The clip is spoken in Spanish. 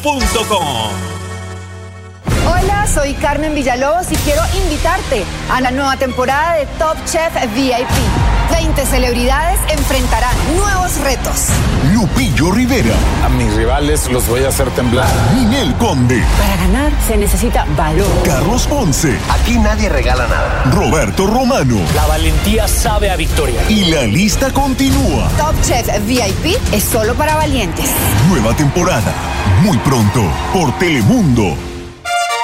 Chef.com. Hola, soy Carmen Villalobos y quiero invitarte a la nueva temporada de Top Chef VIP. 20 celebridades enfrentarán nuevos retos. Lupillo Rivera. A mis rivales los voy a hacer temblar. Ninel Conde. Para ganar se necesita valor. Carlos Ponce. Aquí nadie regala nada. Roberto Romano. La valentía sabe a victoria. Y la lista continúa. Top Chef VIP es solo para valientes. Nueva temporada. Muy pronto. Por Telemundo.